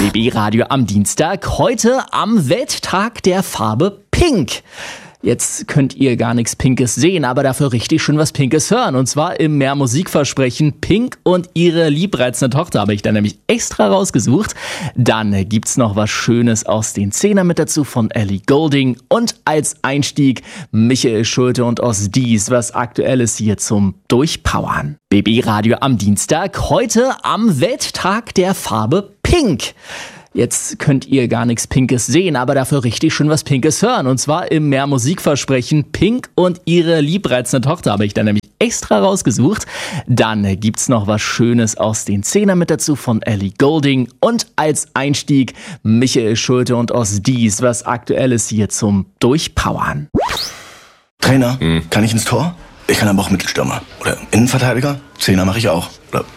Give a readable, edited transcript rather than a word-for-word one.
BB Radio am Dienstag, heute am Welttag der Farbe Pink. Jetzt könnt ihr gar nichts Pinkes sehen, aber dafür richtig schön was Pinkes hören. Und zwar im Mehr Musikversprechen Pink und ihre liebreizende Tochter habe ich da nämlich extra rausgesucht. Dann gibt's noch was Schönes aus den Zehnern mit dazu von Ellie Goulding. Und als Einstieg Michael Schulte und Os Dies, was Aktuelles hier zum Durchpowern. BB Radio am Dienstag, heute am Welttag der Farbe Pink. Jetzt könnt ihr gar nichts Pinkes sehen, aber dafür richtig schön was Pinkes hören. Und zwar im Mehr Musikversprechen Pink und ihre liebreizende Tochter habe ich da nämlich extra rausgesucht. Dann gibt's noch was Schönes aus den Zehnern mit dazu von Ellie Goulding. Und als Einstieg Michael Schulte und Os Dies, was Aktuelles hier zum Durchpowern. Trainer, kann ich ins Tor? Ich kann aber auch Mittelstürmer. Oder Innenverteidiger? Zehner mache ich auch. Oder